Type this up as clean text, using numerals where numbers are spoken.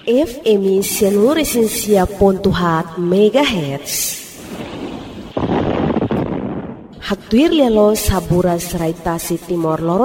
FM Sianuresensia.hat MHz. Hatuir lelo sabura serai tasi Timor Loro